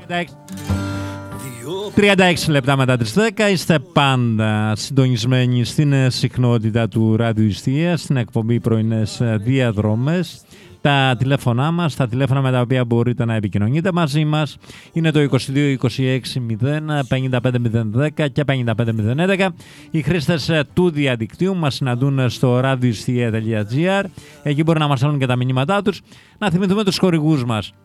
36 λεπτά μετά τις 10 είστε πάντα συντονισμένοι στην συχνότητα του Ράδιου Ιστία, στην εκπομπή Πρωινές Διαδρομές. Τα τηλέφωνά μας, τα τηλέφωνα με τα οποία μπορείτε να επικοινωνείτε μαζί μας είναι το 22 26 0 55 010 και 55 011. Οι χρήστες του διαδικτύου μας συναντούν στο radioistia.gr. Εκεί μπορεί να μας στέλνουν και τα μηνύματά τους. Να θυμηθούμε τους χορηγούς μας.